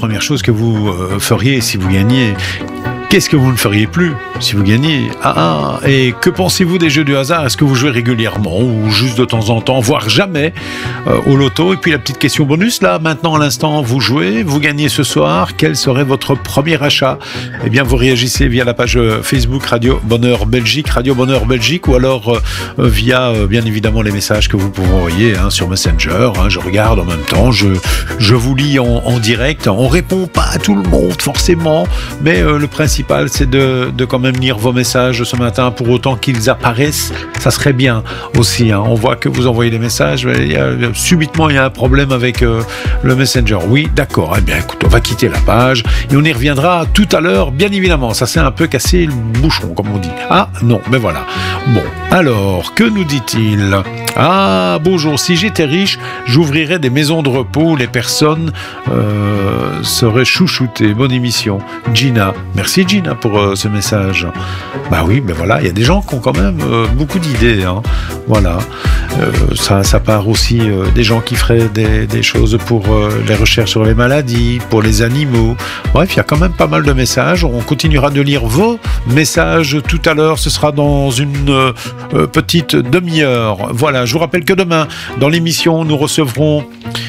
première chose que vous feriez si vous gagniez? Qu'est-ce que vous ne feriez plus si vous gagnez? Et que pensez-vous des jeux du hasard? Est-ce que vous jouez régulièrement ou juste de temps en temps, voire jamais au loto? Et puis la petite question bonus, là, maintenant à l'instant, vous jouez, vous gagnez ce soir, quel serait votre premier achat? Eh bien, vous réagissez via la page Facebook Radio Bonheur Belgique, ou alors via, bien évidemment, les messages que vous pouvez envoyer sur Messenger. Je regarde en même temps, je vous lis en direct. On répond pas à tout le monde, forcément, mais le principal, c'est de quand même lire vos messages ce matin, pour autant qu'ils apparaissent. Ça serait bien aussi. On voit que vous envoyez des messages, mais subitement il y a un problème avec le Messenger. Oui, d'accord. Eh bien, écoute, on va quitter la page et on y reviendra tout à l'heure, bien évidemment. Ça s'est un peu cassé le bouchon, comme on dit. Ah non, mais voilà. Bon, alors, que nous dit-il? Ah, bonjour. Si j'étais riche, j'ouvrirais des maisons de repos où les personnes seraient chouchoutées. Bonne émission. Gina. Merci Gina pour ce message. Bah oui, ben voilà, il y a des gens qui ont quand même beaucoup d'idées. Voilà. Ça part aussi des gens qui feraient des choses pour les recherches sur les maladies, pour les animaux. Bref, il y a quand même pas mal de messages. On continuera de lire vos messages tout à l'heure. Ce sera dans une petite demi-heure. Voilà, je vous rappelle que demain, dans l'émission, nous recevrons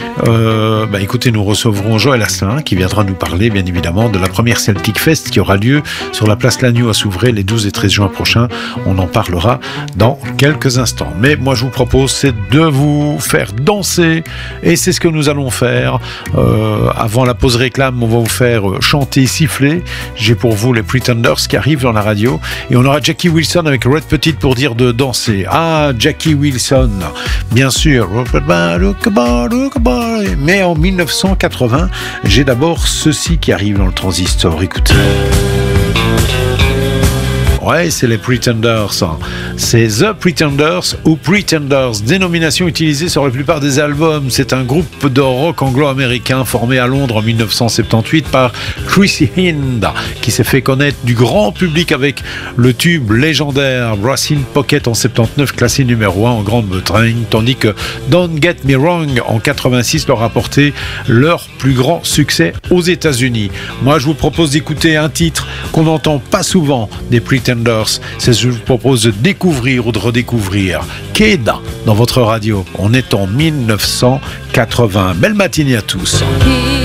Joël Asselin qui viendra nous parler, bien évidemment, de la première Celtic Fest qui aura lieu sur la place Lannion à Souvray les 12 et 13 juin prochains. On en parlera dans quelques instants. Mais moi, je vous propose, c'est de vous faire danser, et c'est ce que nous allons faire. Avant la pause réclame, on va vous faire chanter, siffler. J'ai pour vous les Pretenders qui arrivent dans la radio, et on aura Jackie Wilson avec Red Petite pour dire de danser. Ah, Jackie Wilson, bien sûr. Mais en 1980, j'ai d'abord ceci qui arrive dans le transistor. Écoutez. Ouais, c'est les Pretenders. C'est The Pretenders ou Pretenders, dénomination utilisée sur la plupart des albums. C'est un groupe de rock anglo-américain formé à Londres en 1978 par Chrissy Hind, qui s'est fait connaître du grand public avec le tube légendaire Brass in Pocket en 79, classé numéro 1 en Grande-Bretagne, tandis que Don't Get Me Wrong en 86 leur a apporté leur plus grand succès aux États-Unis. Moi, je vous propose d'écouter un titre qu'on n'entend pas souvent des Pretenders. C'est ce que je vous propose de découvrir ou de redécouvrir. Keda dans votre radio. On est en 1980. Belle matinée à tous.